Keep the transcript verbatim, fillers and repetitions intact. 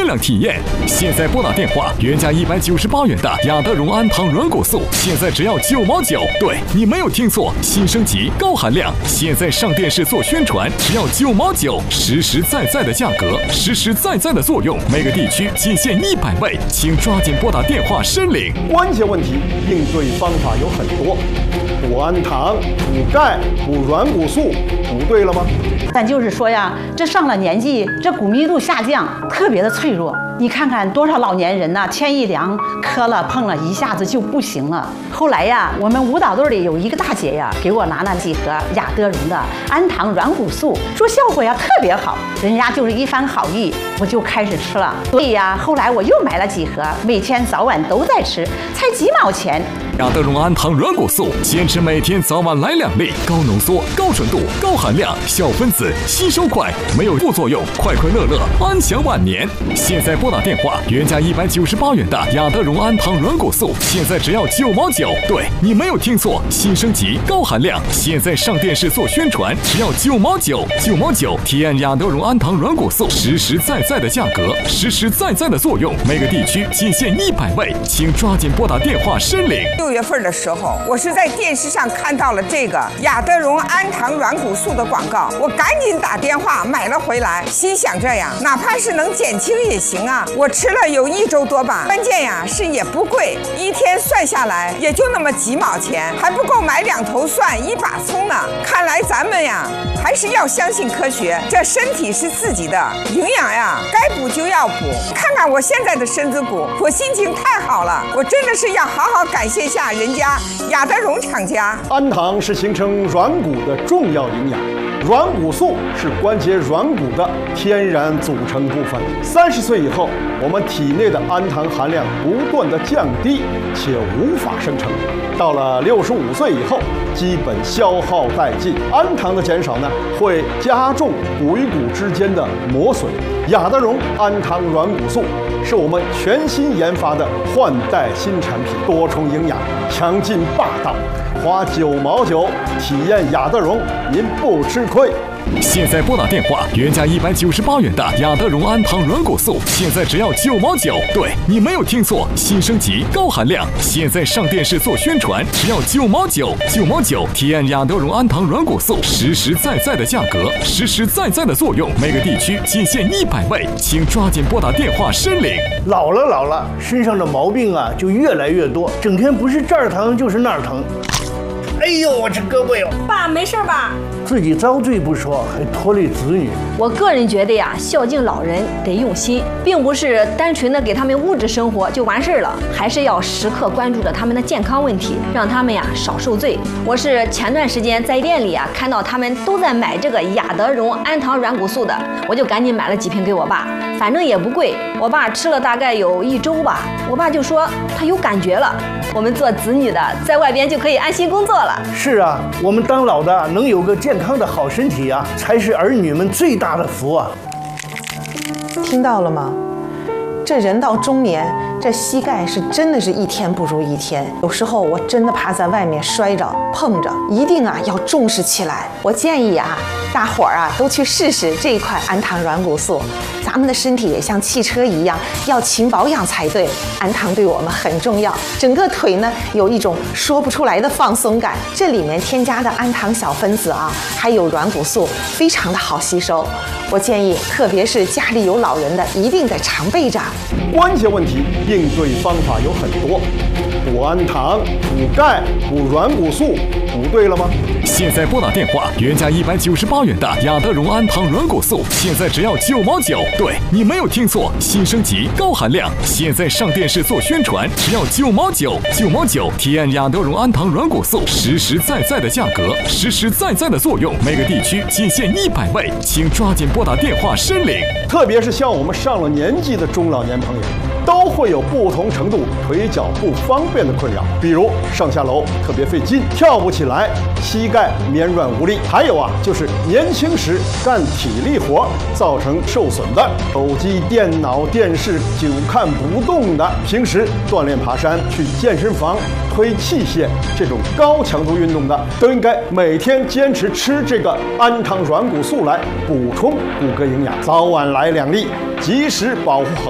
限量体验。现在拨打电话，原价一百九十八元的雅德荣安糖软骨素，现在只要九毛九。对，你没有听错，新升级高含量，现在上电视做宣传，只要九毛九，实实在在的价格，实实在在的作用，每个地区仅限一百位，请抓紧拨打电话申领。 关键问题应对方法有很多，补氨糖、补钙、补软骨素，补对了吗？ 但就是说呀，这上了年纪，这骨密度下降，特别的脆弱。你看看多少老年人呐、啊，天一凉，磕了碰了，一下子就不行了。后来呀，我们舞蹈队里有一个大姐呀，给我拿了几盒雅德荣的氨糖软骨素，说效果呀特别好。人家就是一番好意，我就开始吃了。所以呀，后来我又买了几盒，每天早晚都在吃，才几毛钱。 雅德荣安糖软骨素，坚持每天早晚来两粒，高浓缩、高纯度、高含量，小分子，吸收快，没有副作用，快快乐乐，安享晚年。现在拨打电话，原价一百九十八元的雅德荣安糖软骨素，现在只要九毛九。对，你没有听错，新升级高含量，现在上电视做宣传，只要九毛九，九毛九，体验雅德荣安糖软骨素，实实在在的价格，实实在在的作用，每个地区仅限一百位，请抓紧拨打电话申领。 六月份的时候，我是在电视上看到了这个雅德荣安糖软骨素的广告，我赶紧打电话买了回来，心想这样哪怕是能减轻也行啊。我吃了有一周多吧，关键呀是也不贵，一天算下来也就那么几毛钱，还不够买两头蒜一把葱呢。看来咱们呀还是要相信科学，这身体是自己的，营养呀该补就要补。看看我现在的身子骨，我心情太好了，我真的是要好好感谢下人家雅德荣厂家。 氨糖是形成软骨的重要营养，软骨素是关节软骨的天然组成部分。三十岁以后，我们体内的氨糖含量不断的降低，且无法生成。到了六十五岁以后，基本消耗殆尽。氨糖的减少呢，会加重骨与骨之间的磨损。雅德荣氨糖软骨素是我们全新研发的换代新产品，多重营养，强劲霸道。花九毛九体验雅德荣，您不吃亏。 现在拨打电话，原价一百九十八元的雅德荣安糖软骨素，现在只要九毛九。对，你没有听错，新升级高含量，现在上电视做宣传，只要九毛九，九毛九，体验雅德荣安糖软骨素，实实在在的价格，实实在在的作用，每个地区仅限一百位，请抓紧拨打电话申领。 老了老了，身上的毛病啊就越来越多，整天不是这儿疼就是那儿疼。哎呦，我这胳膊哟！ 爸，没事吧？ 自己遭罪不说，还拖累子女。 我个人觉得呀，孝敬老人得用心，并不是单纯的给他们物质生活就完事儿了，还是要时刻关注着他们的健康问题，让他们呀少受罪。我是前段时间在店里啊看到他们都在买这个雅德荣安糖软骨素的，我就赶紧买了几瓶给我爸，反正也不贵。我爸吃了大概有一周吧，我爸就说他有感觉了。我们做子女的在外边就可以安心工作了。 是啊，我们当老的能有个健康的好身体啊，才是儿女们最大的福啊。 听到了吗？这人到中年，这膝盖是真的是一天不如一天。有时候我真的怕在外面摔着碰着，一定啊要重视起来。我建议啊，大伙儿啊都去试试这一款氨糖软骨素。咱们的身体也像汽车一样，要勤保养才对。氨糖对我们很重要，整个腿呢有一种说不出来的放松感。这里面添加的氨糖小分子啊，还有软骨素，非常的好吸收。我建议，特别是家里有老人的，一定得常备着。 关键问题应对方法有很多，补氨糖、补钙、补软骨素，补对了吗？ 现在拨打电话，原价一百九十八元的雅德荣安糖软骨素，现在只要九毛九。对，你没有听错，新升级高含量，现在上电视做宣传，只要九毛九，九毛九，体验雅德荣安糖软骨素，实实在在的价格，实实在在的作用，每个地区仅限一百位，请抓紧拨打电话申领。 特别是像我们上了年纪的中老年朋友，都会有不同程度腿脚不方便的困扰，比如上下楼特别费劲，跳不起来，膝盖绵软无力，还有啊，就是年轻时干体力活造成受损的，手机、电脑、电视久看不动的，平时锻炼爬山、去健身房推器械这种高强度运动的，都应该每天坚持吃这个氨糖软骨素来补充骨骼营养，早晚来两粒，及时保护好